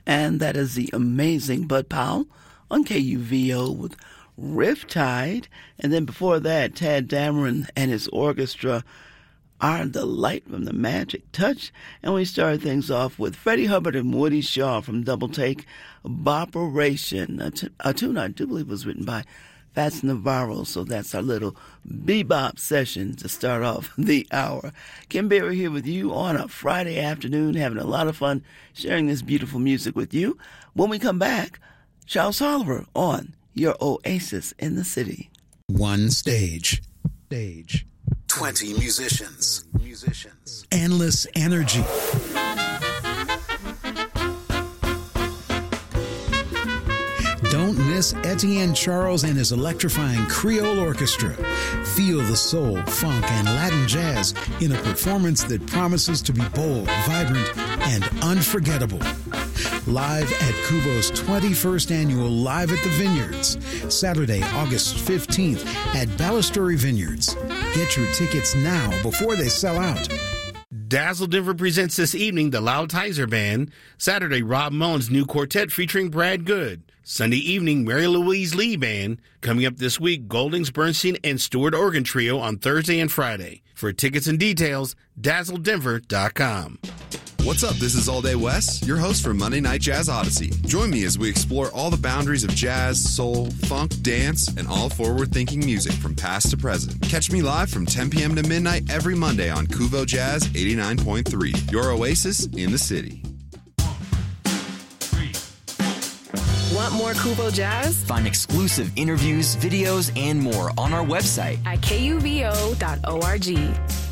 And that is the amazing Bud Powell on KUVO with Riptide. And then before that, Tad Dameron and his orchestra, Are the Light from the Magic Touch. And we started things off with Freddie Hubbard and Woody Shaw from Double Take, Boperation, a tune I do believe was written by Fats Navarro. So that's our little bebop session to start off the hour. Kim Berry here with you on a Friday afternoon, having a lot of fun sharing this beautiful music with you. When we come back, Charles Oliver on your Oasis in the City. One stage. 20 musicians. Endless energy. Don't miss Etienne Charles and his electrifying Creole Orchestra. Feel the soul, funk, and Latin jazz in a performance that promises to be bold, vibrant, and unforgettable. Live at Kubo's 21st annual Live at the Vineyards, Saturday, August 15th at Balustrade Vineyards. Get your tickets now before they sell out. Dazzle Denver presents this evening the Loud Tizer Band. Saturday, Rob Mullins' new quartet featuring Brad Good. Sunday evening, Mary Louise Lee Band. Coming up this week, Goldings, Bernstein, and Stewart Organ Trio on Thursday and Friday. For tickets and details, dazzledenver.com. What's up? This is All Day Wes, your host for Monday Night Jazz Odyssey. Join me as we explore all the boundaries of jazz, soul, funk, dance, and all forward-thinking music from past to present. Catch me live from 10 p.m. to midnight every Monday on Kuvo Jazz 89.3, your oasis in the city. Want more Kuvo Jazz? Find exclusive interviews, videos, and more on our website at kuvo.org.